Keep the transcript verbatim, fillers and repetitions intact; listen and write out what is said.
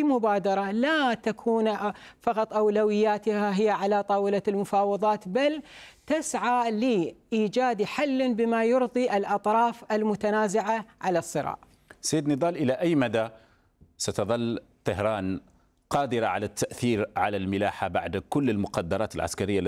مبادرة لا تكون فقط أولوياتها هي على طاولة المفاوضات، بل تسعى لإيجاد حل بما يرضي الأطراف المتنازعة على الصراع. سيد نضال، إلى أي مدى ستظل طهران قادرة على التأثير على الملاحة بعد كل المقدرات العسكرية